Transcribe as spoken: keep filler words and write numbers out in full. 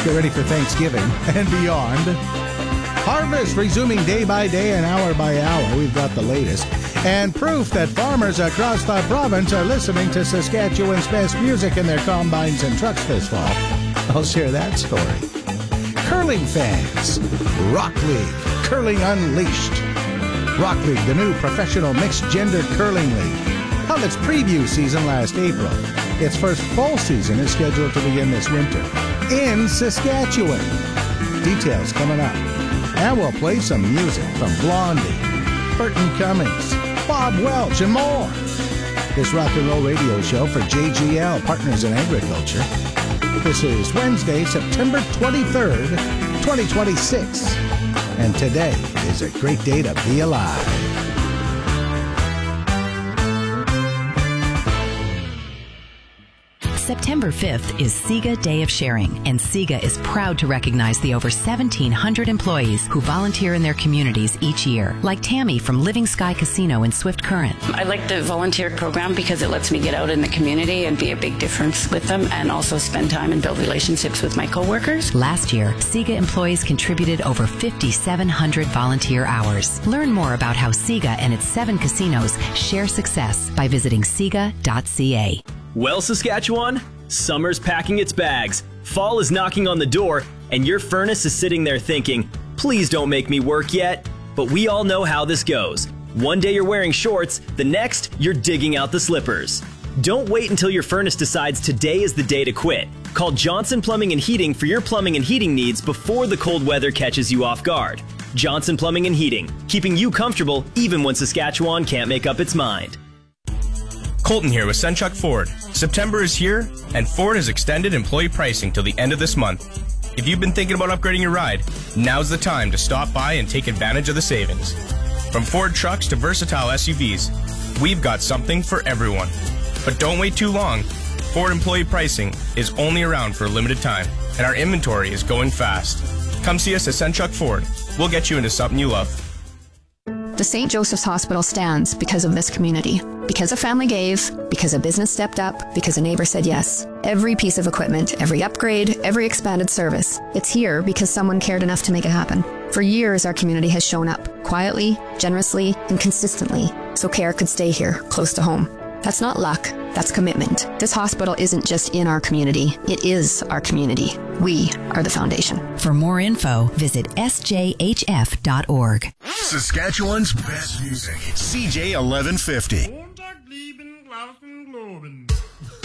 Get ready for Thanksgiving and beyond. Harvest resuming day by day and hour by hour. We've got the latest. And proof that farmers across the province are listening to Saskatchewan's best music in their combines and trucks this fall. I'll share that story. Curling fans. Rock League. Curling Unleashed. Rock League, the new professional mixed-gender curling league, held its preview season last April. Its first full season is scheduled to begin this winter in Saskatchewan. Details coming up. And we'll play some music from Blondie, Burton Cummings, Bob Welch, and more. This rock and roll radio show for J G L, Partners in Agriculture. This is Wednesday, September twenty-third, twenty twenty-six. And today is a great day to be alive. September fifth is SIGA Day of Sharing, and SIGA is proud to recognize the over seventeen hundred employees who volunteer in their communities each year, like Tammy from Living Sky Casino in Swift Current. I like the volunteer program because it lets me get out in the community and be a big difference with them, and also spend time and build relationships with my coworkers. Last year, SIGA employees contributed over five thousand seven hundred volunteer hours. Learn more about how SIGA and its seven casinos share success by visiting siga dot c a. Well, Saskatchewan, summer's packing its bags, fall is knocking on the door, and your furnace is sitting there thinking, please don't make me work yet. But we all know how this goes. One day you're wearing shorts, the next you're digging out the slippers. Don't wait until your furnace decides today is the day to quit. Call Johnson Plumbing and Heating for your plumbing and heating needs before the cold weather catches you off guard. Johnson Plumbing and Heating, keeping you comfortable even when Saskatchewan can't make up its mind. Colton here with Senchuk Ford. September is here, and Ford has extended employee pricing till the end of this month. If you've been thinking about upgrading your ride, now's the time to stop by and take advantage of the savings. From Ford trucks to versatile S U Vs, we've got something for everyone. But don't wait too long. Ford employee pricing is only around for a limited time, and our inventory is going fast. Come see us at Senchuk Ford. We'll get you into something you love. The Saint Joseph's Hospital stands because of this community. Because a family gave, because a business stepped up, because a neighbor said yes. Every piece of equipment, every upgrade, every expanded service. It's here because someone cared enough to make it happen. For years, our community has shown up, quietly, generously, and consistently, so care could stay here, close to home. That's not luck, that's commitment. This hospital isn't just in our community, it is our community. We are the foundation. For more info, visit s j h f dot org. Saskatchewan's best music, C J eleven fifty.